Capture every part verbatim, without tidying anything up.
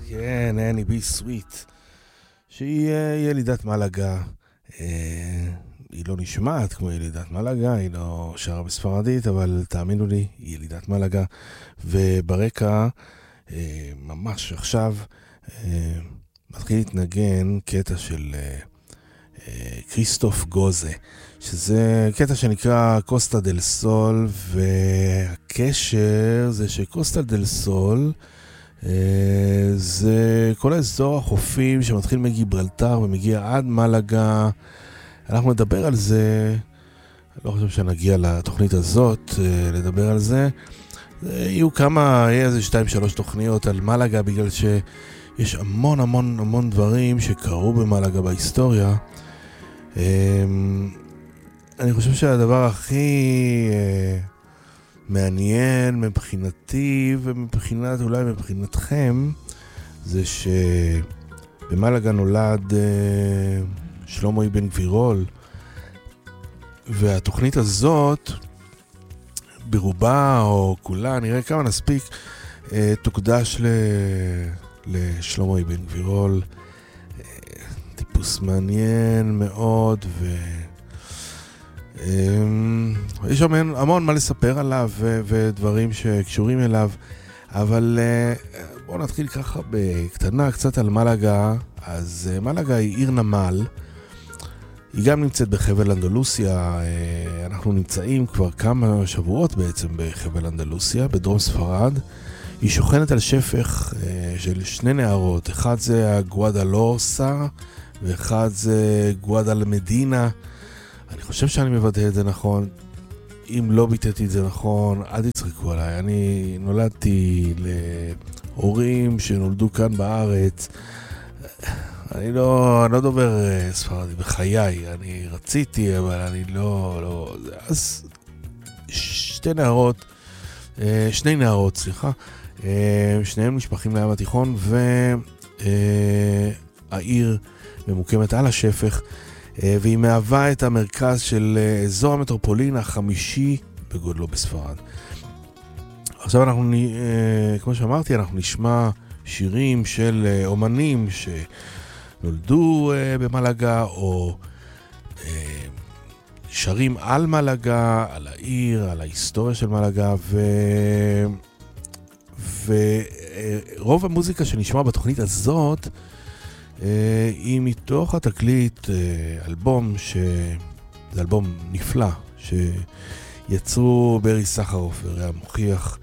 כן, אני בי סוויט, שהיא ילידת מלאגה. היא לא נשמעת כמו ילידת מלאגה, היא לא שרה בספרדית, אבל תאמינו לי, היא ילידת מלאגה. וברקע, ממש עכשיו, מתחיל להתנגן קטע של כריסטוף גוזה, שזה קטע שנקרא קוסטה דל סול, והקשר זה שקוסטה דל סול זה כל האזור החופים שמתחיל מגיברלטר ומגיע עד מלאגה. אנחנו נדבר על זה, אני לא חושב שנגיע לתוכנית הזאת לדבר על זה. יהיו כמה, יהיה איזה שתיים שלוש תוכניות על מלאגה, בגלל שיש המון המון המון דברים שקרו במלאגה בהיסטוריה. אני חושב שהדבר הכי מעניין מבחינתי ומבחינת, אולי מבחינתכם, זה שבמלאגה נולד שלמה אבן גבירול, והתוכנית הזאת ברובה או כולה, נראה כמה נספיק, תוקדש לשלמה אבן גבירול. טיפוס מעניין מאוד, ו יש המון, המון מה לספר עליו ו- ודברים שקשורים אליו, אבל בואו נתחיל ככה בקטנה קצת על מלאגה. אז מלאגה היא עיר נמל, היא גם נמצאת בחבל אנדלוסיה. אנחנו נמצאים כבר כמה שבועות בעצם בחבל אנדלוסיה, בדרום ספרד. היא שוכנת על שפך של שני נהרות, אחד זה הגואדלורסה ואחד זה גואדלמדינה. אני חושב שאני מבטא את זה נכון. אם לא ביטאתי את זה נכון, אל תצחקו עליי. אני נולדתי להורים שנולדו כאן בארץ. אני לא, אני לא דובר ספרדית בחיי. אני רציתי, אבל אני לא, לא. אז שתי נערות, שני נערות, סליחה. שניהם משפחים לים התיכון, והעיר ממוקמת על השפך, והיא מהווה את המרכז של אזור המטרופולין החמישי בגודלו בספרד. עכשיו אנחנו, כמו שאמרתי, אנחנו נשמע שירים של אומנים שנולדו במלאגה, או שרים על מלאגה, על העיר, על ההיסטוריה של מלאגה, ו... ורוב המוזיקה שנשמע בתוכנית הזאת היא מתוך התקליט, אלבום ש... זה אלבום נפלא שיצרו ברי סחרוף ורע מוכיח.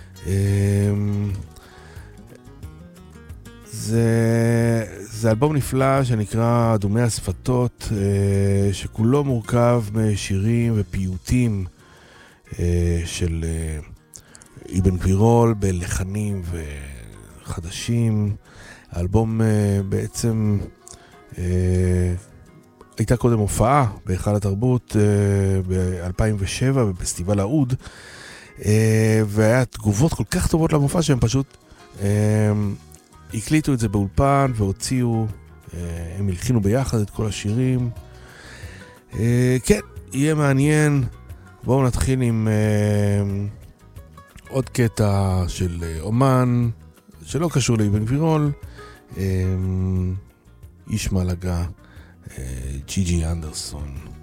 זה, זה אלבום נפלא שנקרא דומי השפתות, שכולו מורכב משירים ופיוטים של אבן גבירול בלחנים וחדשים. האלבום בעצם הייתה קודם הופעה בהיכל התרבות ב-אלפיים ושבע בפסטיבל האוד, והיה תגובות כל כך טובות למופע שהם פשוט הקליטו את זה באולפן והוציאו, הם הלחינו ביחד את כל השירים. כן, יהיה מעניין. בואו נתחיל עם עוד קטע של אומן שלא קשור לאבן גבירול, איש מלאגה, ג'י ג'י אנדרסון.